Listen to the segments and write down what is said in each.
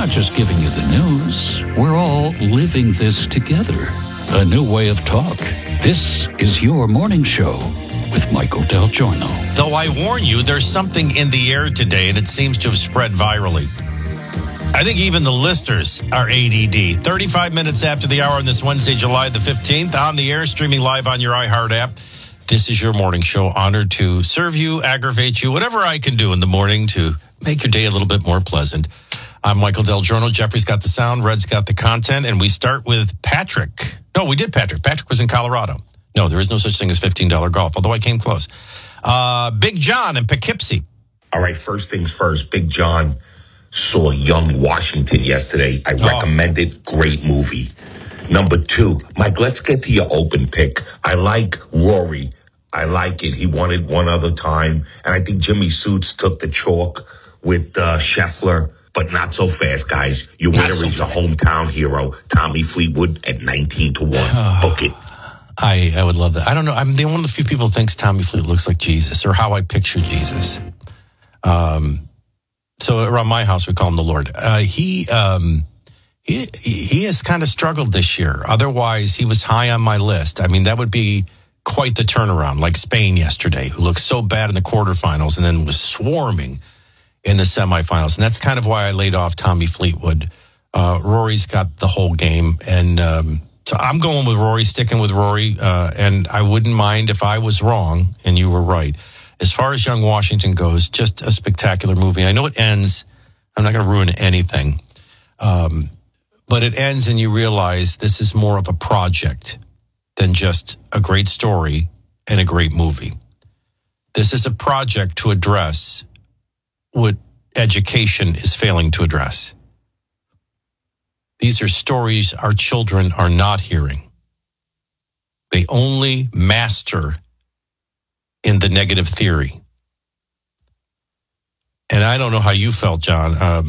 not just giving you the news, we're all living this together. A new way of talk. This is your morning show with Michael Del Giorno. Though I warn you, there's something in the air today, and it seems to have spread virally. I think even the listeners are ADD. 35 minutes after the hour on this Wednesday, July the 15th, on the air, streaming live on your iHeart app. This is your morning show. Honored to serve you, aggravate you, whatever I can do in the morning to make your day a little bit more pleasant. I'm Michael Del Giorno. Jeffrey's got the sound. Red's got the content. And we start with Patrick. No, we did Patrick. Patrick was in Colorado. No, there is no such thing as $15 golf, although I came close. Big John in Poughkeepsie. All right, first things first. Big John saw Young Washington yesterday. I recommend it. Great movie. Number two, Mike, let's get to your open pick. I like Rory. I like it. He won it one other time. And I think Jimmy Suits took the chalk with Scheffler, but not so fast, guys. Your winner is your hometown hero, Tommy Fleetwood, at 19-1. Book it. I would love that. I don't know. I'm one of the few people who thinks Tommy Fleetwood looks like Jesus, or how I picture Jesus. So around my house, we call him the Lord. He has kind of struggled this year. Otherwise, he was high on my list. I mean, that would be quite the turnaround, like Spain yesterday, who looked so bad in the quarterfinals and then was swarming in the semifinals. And that's kind of why I laid off Tommy Fleetwood. Rory's got the whole game. And so I'm going with Rory, sticking with Rory. And I wouldn't mind if I was wrong and you were right. As far as Young Washington goes, just a spectacular movie. I know it ends. I'm not going to ruin anything. But it ends and you realize this is more of a project than just a great story and a great movie. This is a project to address what education is failing to address. These are stories our children are not hearing. They only master in the negative theory. And I don't know how you felt, John.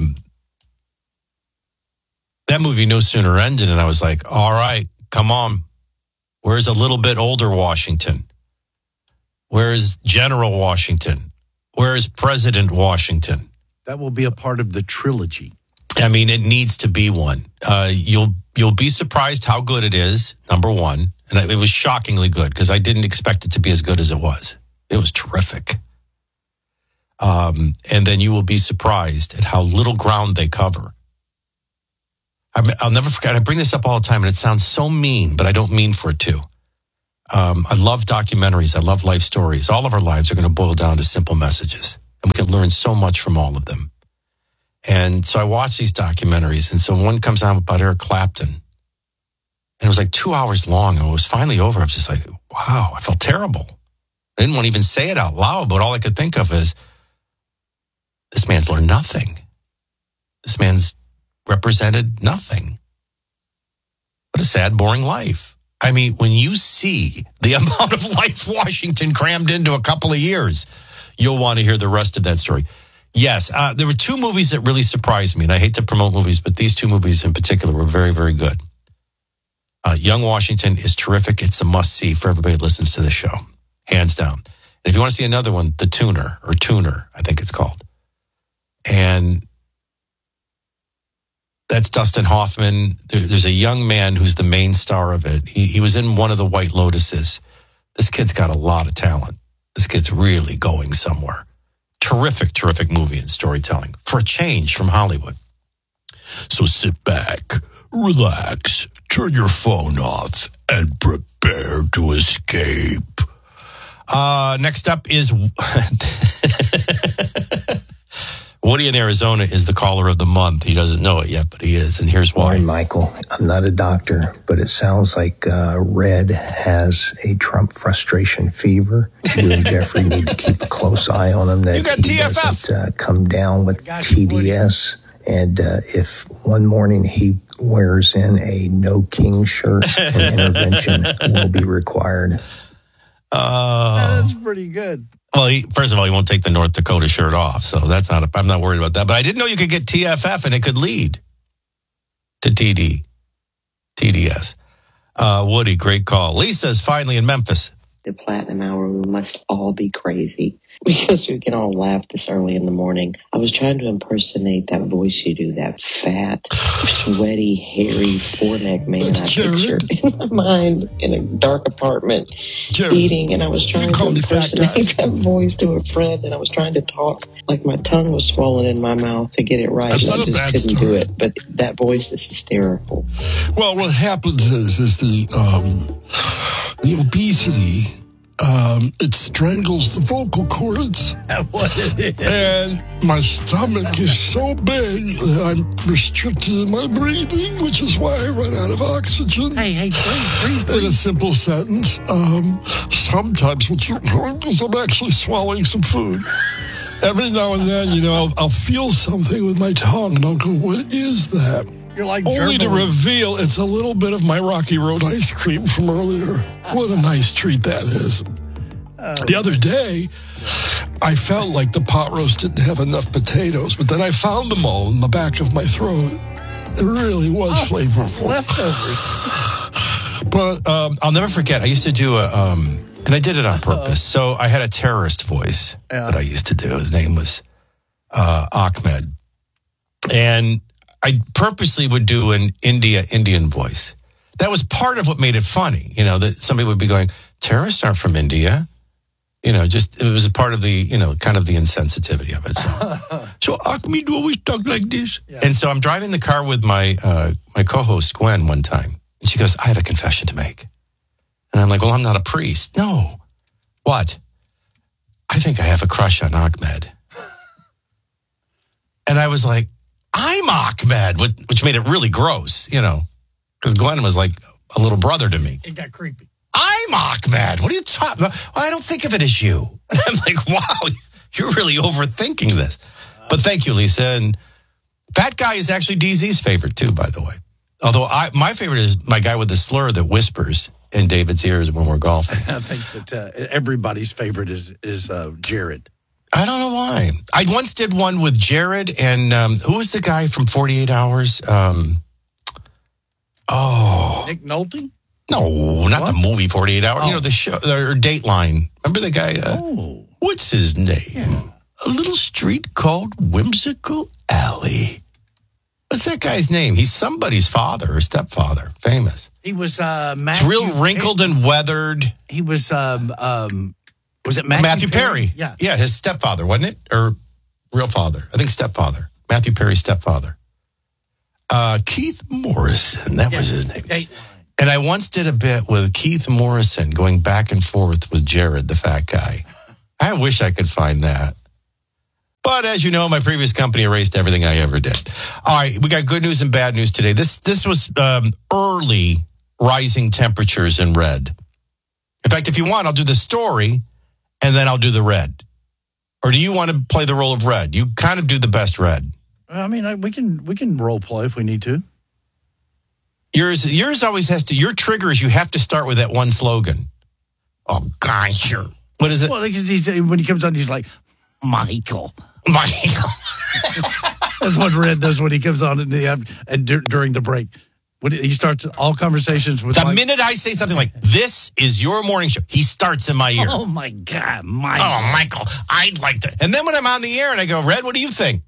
That movie no sooner ended, and I was like, all right, come on. Where's a little bit older Washington? Where's General Washington? Where's President Washington? That will be a part of the trilogy. I mean, it needs to be one. You'll be surprised how good it is, number one. And it was shockingly good because I didn't expect it to be as good as it was. It was terrific. And then you will be surprised at how little ground they cover. I'll never forget. I bring this up all the time, and it sounds so mean, but I don't mean for it to. I love documentaries. I love life stories. All of our lives are going to boil down to simple messages, and we can learn so much from all of them. And so I watch these documentaries, and so one comes out about Eric Clapton, and it was like 2 hours long, and it was finally over. I was just like, wow, I felt terrible. I didn't want to even say it out loud, but all I could think of is, this man's learned nothing. This man's represented nothing. What a sad, boring life. I mean, when you see the amount of life Washington crammed into a couple of years, you'll want to hear the rest of that story. Yes, there were two movies that really surprised me, and I hate to promote movies, but these two movies in particular were very, very good. Young Washington is terrific. It's a must-see for everybody that listens to this show, hands down. And if you want to see another one, The Tuner, I think it's called. And that's Dustin Hoffman. There's a young man who's the main star of it. He was in one of the White Lotuses. This kid's got a lot of talent. This kid's really going somewhere. Terrific, terrific movie and storytelling for a change from Hollywood. So sit back, relax, turn your phone off, and prepare to escape. Next up is Woody in Arizona is the caller of the month. He doesn't know it yet, but he is, and here's why. Morning, Michael. I'm not a doctor, but it sounds like Red has a Trump frustration fever. You and Jeffrey need to keep a close eye on him that he doesn't come down with TDS. And if one morning he wears in a No King shirt, an intervention will be required. That's pretty good. Well, first of all, he won't take the North Dakota shirt off, so that's not. I'm not worried about that. But I didn't know you could get TFF and it could lead to TDS. Woody, great call. Lisa's finally in Memphis. The Platinum Hour, we must all be crazy because we can all laugh this early in the morning. I was trying to impersonate that voice you do, that fat, sweaty, hairy, four-neck man I picture in my mind in a dark apartment eating, and I was trying to impersonate that voice to a friend, and I was trying to talk like my tongue was swollen in my mouth to get it right. That's and I just couldn't do it, but that voice is hysterical. Well, what happens is the obesity, it strangles the vocal cords. And my stomach is so big that I'm restricted in my breathing, which is why I run out of oxygen. Hey, breathe. In a simple sentence, sometimes because I'm actually swallowing some food. Every now and then, I'll feel something with my tongue, and I'll go, what is that? You're like only to reveal it's a little bit of my Rocky Road ice cream from earlier. What a nice treat that is. The other day, I felt like the pot roast didn't have enough potatoes, but then I found them all in the back of my throat. It really was flavorful. Leftovers. But I'll never forget, I used to do and I did it on purpose. So I had a terrorist voice that I used to do. His name was Ahmed. And I purposely would do an Indian voice. That was part of what made it funny, that somebody would be going, terrorists aren't from India. It was a part of the, kind of the insensitivity of it. So Ahmed always talk like this. Yeah. And so I'm driving the car with my co-host, Gwen, one time. And she goes, I have a confession to make. And I'm like, well, I'm not a priest. No. What? I think I have a crush on Ahmed. And I was like, I'm Ahmed, which made it really gross, because Glenn was like a little brother to me. It got creepy. I'm Ahmed. What are you talking about? Well, I don't think of it as you. And I'm like, wow, you're really overthinking this. But thank you, Lisa. And that guy is actually DZ's favorite, too, by the way. Although my favorite is my guy with the slur that whispers in David's ears when we're golfing. I think that everybody's favorite is Jared. I don't know why. I once did one with Jared and who was the guy from 48 Hours? Nick Nolte? No, not the movie 48 Hours. The show, or Dateline. Remember the guy? What's his name? Yeah. A little street called Whimsical Alley. What's that guy's name? He's somebody's father or stepfather. Famous. He was It's real wrinkled and weathered. He was it Matthew Perry? Yeah, his stepfather, wasn't it? Or real father? I think stepfather. Matthew Perry's stepfather. Keith Morrison. That was his name. Dateline. And I once did a bit with Keith Morrison going back and forth with Jared, the fat guy. I wish I could find that. But as you know, my previous company erased everything I ever did. All right, we got good news and bad news today. This was early rising temperatures in red. In fact, if you want, I'll do the story, and then I'll do the red. Or do you want to play the role of red? You kind of do the best red. I mean, we can role play if we need to. Yours always has to. Your triggers, you have to start with that one slogan. Oh gosh, sure. What is it? Well, because when he comes on, he's like, Michael. That's what Red does when he comes on during the break. When he starts all conversations with the minute I say something like, this is your morning show, he starts in my ear. Oh, my God, Michael. Oh, Michael, I'd like to. And then when I'm on the air and I go, Red, what do you think?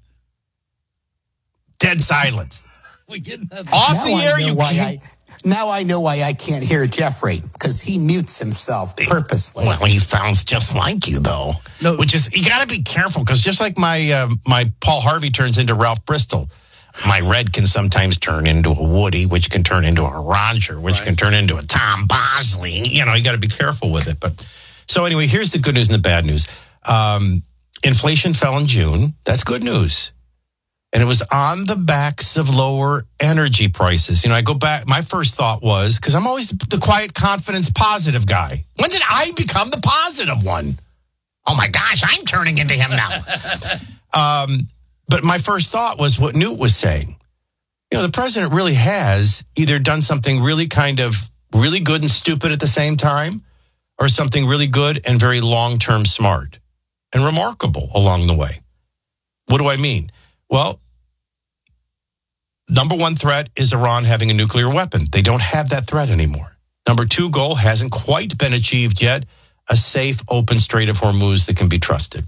Dead silence. We get nothing. Off the air, you can't. Now I know why I can't hear Jeffrey, because he mutes himself purposely. Well, he sounds just like you, though. No. Which is, you got to be careful, because just like my Paul Harvey turns into Ralph Bristol, my Red can sometimes turn into a Woody, which can turn into a Roger, which can turn into a Tom Bosley. You got to be careful with it. But so anyway, here's the good news and the bad news. Inflation fell in June. That's good news. And it was on the backs of lower energy prices. I go back. My first thought was, because I'm always the quiet, confidence, positive guy. When did I become the positive one? Oh, my gosh, I'm turning into him now. But my first thought was what Newt was saying. The president really has either done something really kind of really good and stupid at the same time, or something really good and very long-term smart and remarkable along the way. What do I mean? Well, number one threat is Iran having a nuclear weapon. They don't have that threat anymore. Number two goal hasn't quite been achieved yet. a safe, open Strait of Hormuz that can be trusted.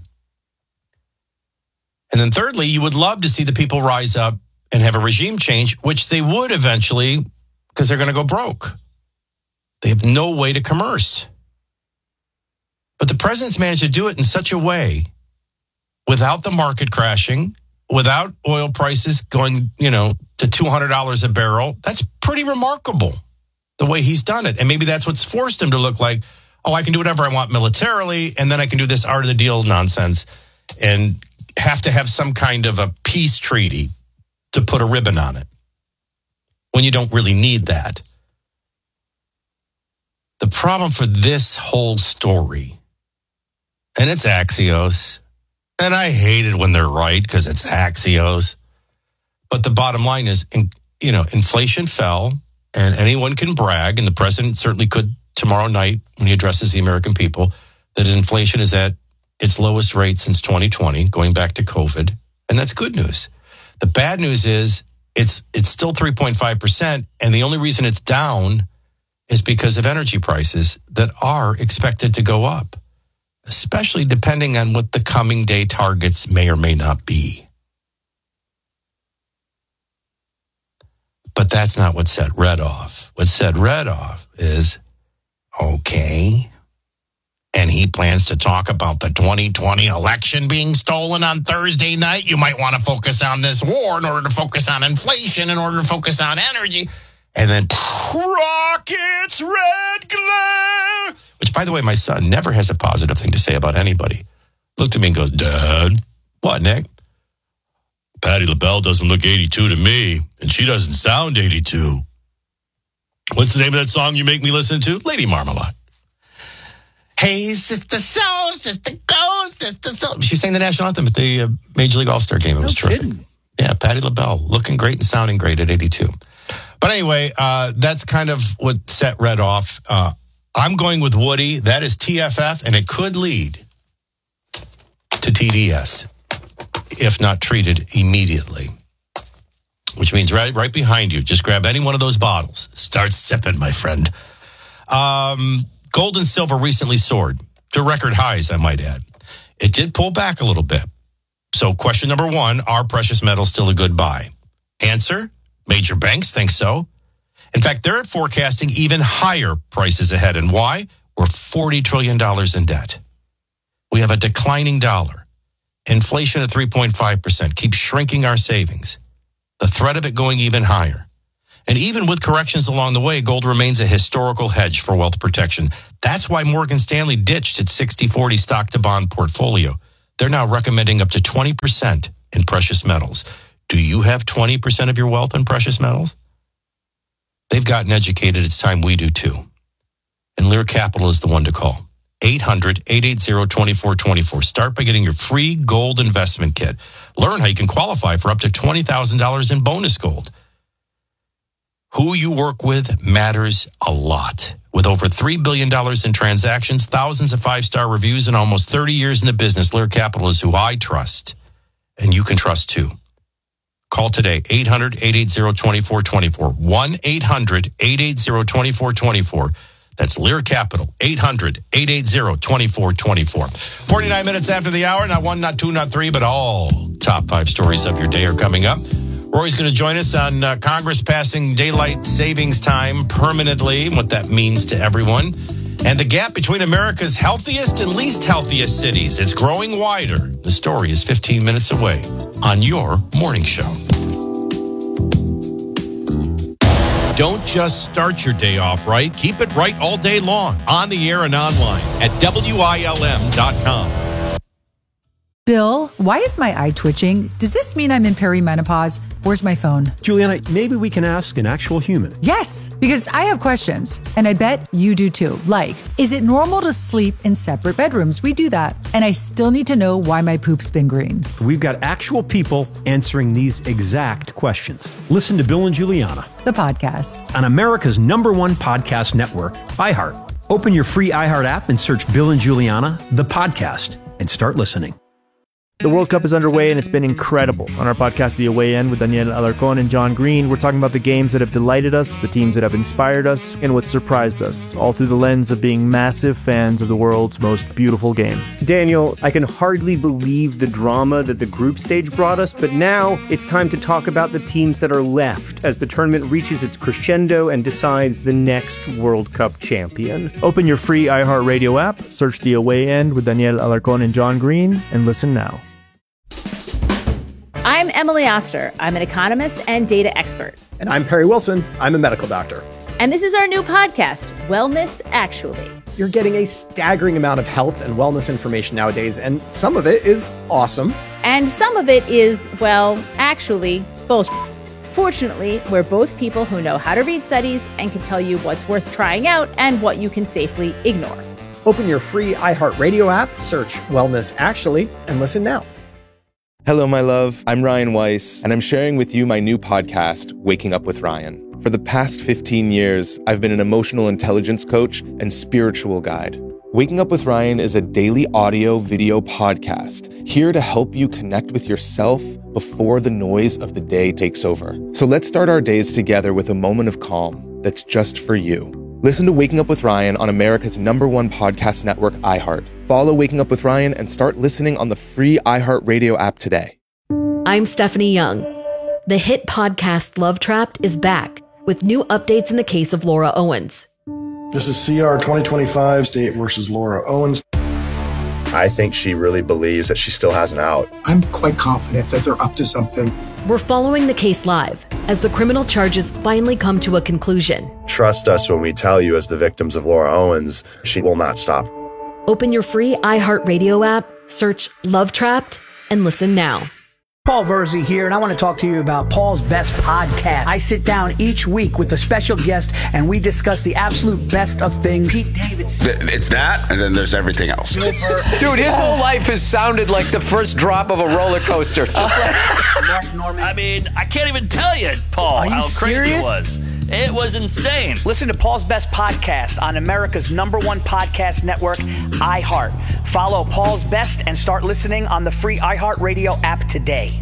And then thirdly, you would love to see the people rise up and have a regime change, which they would eventually, because they're going to go broke. They have no way to commerce. But the president's managed to do it in such a way without the market crashing, without oil prices going, to $200 a barrel. That's pretty remarkable, the way he's done it. And maybe that's what's forced him to look like, oh, I can do whatever I want militarily, and then I can do this art of the deal nonsense and have to have some kind of a peace treaty to put a ribbon on it when you don't really need that. The problem for this whole story, and it's Axios, and I hate it when they're right because it's Axios, but the bottom line is, inflation fell, and anyone can brag, and the president certainly could tomorrow night when he addresses the American people, that inflation is at its lowest rate since 2020, going back to COVID, and that's good news. The bad news is it's still 3.5%, and the only reason it's down is because of energy prices that are expected to go up, especially depending on what the coming day targets may or may not be. But that's not what set Red off. What set Red off is, okay, and he plans to talk about the 2020 election being stolen on Thursday night. You might want to focus on this war in order to focus on inflation, in order to focus on energy. And then rockets, red glare. Which, by the way, my son never has a positive thing to say about anybody. Looked at me and goes, Dad, what, Nick? Patti LaBelle doesn't look 82 to me, and she doesn't sound 82. What's the name of that song you make me listen to? Lady Marmalade. Hey, sister soul, sister go, sister soul. She sang the national anthem at the Major League All-Star game. It was terrific. Kidding. Yeah, Patti LaBelle, looking great and sounding great at 82. But anyway, that's kind of what set Red off. I'm going with Woody. That is TFF, and it could lead to TDS if not treated immediately. Which means right behind you. Just grab any one of those bottles. Start sipping, my friend. Gold and silver recently soared to record highs, I might add. It did pull back a little bit. So question number one, are precious metals still a good buy? Answer, major banks think so. In fact, they're forecasting even higher prices ahead. And why? We're $40 trillion in debt. We have a declining dollar. Inflation at 3.5% keeps shrinking our savings. The threat of it going even higher. And even with corrections along the way, gold remains a historical hedge for wealth protection. That's why Morgan Stanley ditched its 60-40 stock-to-bond portfolio. They're now recommending up to 20% in precious metals. Do you have 20% of your wealth in precious metals? They've gotten educated. It's time we do too. And Lear Capital is the one to call. 800-880-2424. Start by getting your free gold investment kit. Learn how you can qualify for up to $20,000 in bonus gold. Who you work with matters a lot. With over $3 billion in transactions, thousands of five-star reviews, and almost 30 years in the business, Lear Capital is who I trust, and you can trust too. Call today, 800-880-2424. 1-800-880-2424. That's Lear Capital, 800-880-2424. 49 minutes after the hour, not one, not two, not three, but all top five stories of your day are coming up. Rory's going to join us on Congress passing daylight savings time permanently, what that means to everyone. And the gap between America's healthiest and least healthiest cities, it's growing wider. The story is 15 minutes away on your morning show. Don't just start your day off right. Keep it right all day long, on the air and online at WILM.com. Bill, why is my eye twitching? Does this mean I'm in perimenopause? Where's my phone? Juliana, maybe we can ask an actual human. Yes, because I have questions, and I bet you do too. Like, is it normal to sleep in separate bedrooms? We do that. And I still need to know why my poop's been green. We've got actual people answering these exact questions. Listen to Bill and Juliana, the podcast, on America's #1 podcast network, iHeart. Open your free iHeart app and search Bill and Juliana, the podcast, and start listening. The World Cup is underway and it's been incredible. On our podcast, The Away End, with Daniel Alarcón and John Green, we're talking about the games that have delighted us, the teams that have inspired us, and what surprised us, all through the lens of being massive fans of the world's most beautiful game. Daniel, I can hardly believe the drama that the group stage brought us, but now it's time to talk about the teams that are left as the tournament reaches its crescendo and decides the next World Cup champion. Open your free iHeartRadio app, search The Away End with Daniel Alarcón and John Green, and listen now. I'm Emily Oster. I'm an economist and data expert. And I'm Perry Wilson. I'm a medical doctor. And this is our new podcast, Wellness Actually. You're getting a staggering amount of health and wellness information nowadays, and some of it is awesome. And some of it is, well, actually, bullshit. Fortunately, we're both people who know how to read studies and can tell you what's worth trying out and what you can safely ignore. Open your free iHeartRadio app, search Wellness Actually, and listen now. Hello, my love. I'm Ryan Weiss, and I'm sharing with you my new podcast, Waking Up with Ryan. For the past 15 years, I've been an emotional intelligence coach and spiritual guide. Waking Up with Ryan is a daily audio-video podcast here to help you connect with yourself before the noise of the day takes over. So let's start our days together with a moment of calm that's just for you. Listen to Waking Up with Ryan on America's #1 podcast network, iHeart. Follow Waking Up with Ryan and start listening on the free iHeartRadio app today. I'm Stephanie Young. The hit podcast Love Trapped is back with new updates in the case of Laura Owens. This is CR 2025, State versus Laura Owens. I think she really believes that she still has an out. I'm quite confident that they're up to something. We're following the case live as the criminal charges finally come to a conclusion. Trust us when we tell you, as the victims of Laura Owens, she will not stop. Open your free iHeartRadio app, search Love Trapped, and listen now. Paul Verzi here, and I want to talk to you about Paul's Best Podcast. I sit down each week with a special guest, and we discuss the absolute best of things. Pete Davidson. It's that, and then there's everything else. Dude, his whole life has sounded like the first drop of a roller coaster. Just like Mark Norman. I mean, I can't even tell you, Paul, how crazy it was. It was insane. Listen to Paul's Best Podcast on America's #1 podcast network, iHeart. Follow Paul's Best and start listening on the free iHeartRadio app today.